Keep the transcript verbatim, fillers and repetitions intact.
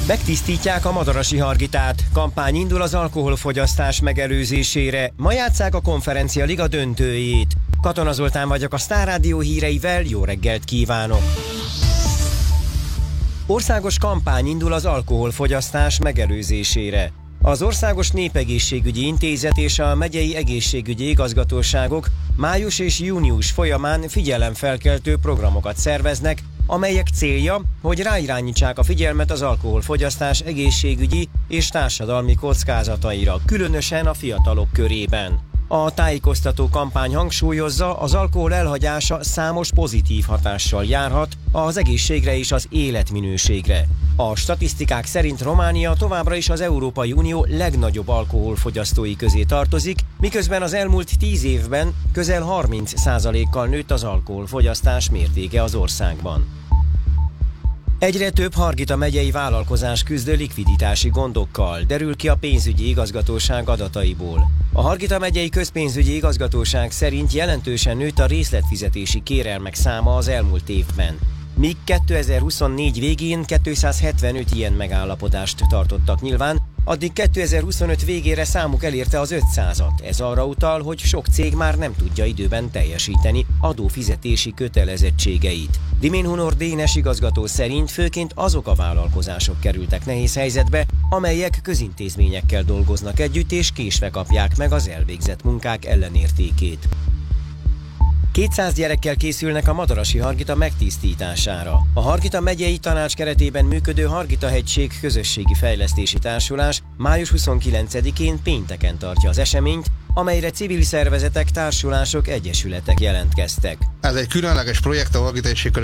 Megtisztítják a Madarasi Hargitát. Kampány indul az alkoholfogyasztás megelőzésére. Ma játsszák a Konferencia Liga döntőjét. Katona Zoltán vagyok, a Sztár Rádió híreivel. Jó reggelt kívánok! Országos kampány indul az alkoholfogyasztás megelőzésére. Az Országos Népegészségügyi Intézet és a megyei egészségügyi igazgatóságok május és június folyamán figyelemfelkeltő programokat szerveznek, amelyek célja, hogy ráirányítsák a figyelmet az alkoholfogyasztás egészségügyi és társadalmi kockázataira, különösen a fiatalok körében. A tájékoztató kampány hangsúlyozza, az alkohol elhagyása számos pozitív hatással járhat az egészségre és az életminőségre. A statisztikák szerint Románia továbbra is az Európai Unió legnagyobb alkoholfogyasztói közé tartozik, miközben az elmúlt tíz évben közel harminc százalékkal nőtt az alkoholfogyasztás mértéke az országban. Egyre több Hargita megyei vállalkozás küzd likviditási gondokkal, derül ki a pénzügyi igazgatóság adataiból. A Hargita megyei közpénzügyi igazgatóság szerint jelentősen nőtt a részletfizetési kérelmek száma az elmúlt évben. Míg kétezer-huszonnégy végén kétszázhetvenöt ilyen megállapodást tartottak nyilván, addig kétezer-huszonöt végére számuk elérte az ötszázat. Ez arra utal, hogy sok cég már nem tudja időben teljesíteni adófizetési kötelezettségeit. Dimén Hunor Dénes igazgató szerint főként azok a vállalkozások kerültek nehéz helyzetbe, amelyek közintézményekkel dolgoznak együtt és késve kapják meg az elvégzett munkák ellenértékét. kétszáz gyerekkel készülnek a Madarasi Hargita megtisztítására. A Hargita megyei tanács keretében működő Hargita-hegység közösségi fejlesztési társulás május huszonkilencedikén pénteken tartja az eseményt, amelyre civil szervezetek, társulások, egyesületek jelentkeztek. Ez egy különleges projekt a Hargita-hegység